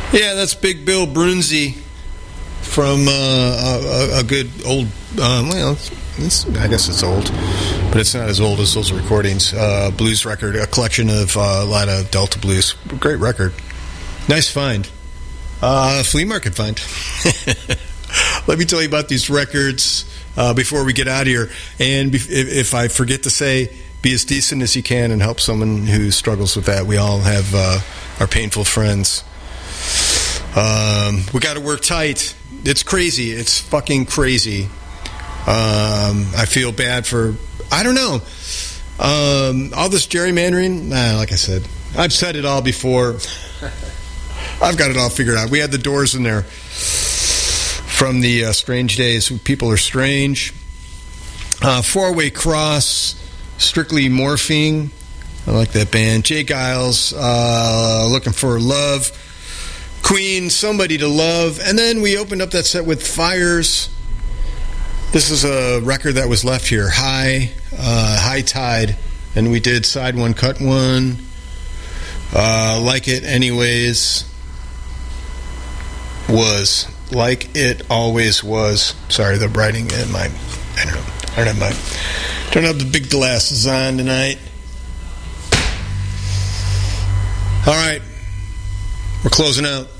Yeah, that's Big Bill Brunzi from a good old, I guess it's old, but it's not as old as those recordings. Blues record, a collection of a lot of Delta blues. Great record. Nice find. Flea market find. Let me tell you about these records before we get out of here. And if I forget to say, be as decent as you can and help someone who struggles with that. We all have our painful friends. We got to work tight. It's crazy. It's fucking crazy. I feel bad for, I don't know, all this gerrymandering. Like I said, I've said it all before. I've got it all figured out. We had the Doors in there from the Strange Days. People Are Strange. Four-Way Cross, Strictly Morphine. I like that band. Jay Giles, Looking for Love. Queen, Somebody to Love. And then we opened up that set with Fires. This is a record that was left here, High Tide. And we did Side One, Cut One. Like It Anyways. Was. Like It Always Was. Sorry, the writing in my... I don't have the big glasses on tonight. All right. We're closing out.